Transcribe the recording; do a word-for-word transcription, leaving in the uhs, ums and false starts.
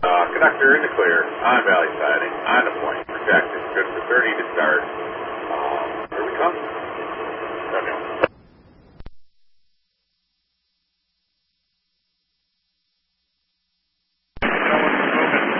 Uh, conductor in the clear, on valley siding, on the point, protected, good for thirty to start. Um, here we come.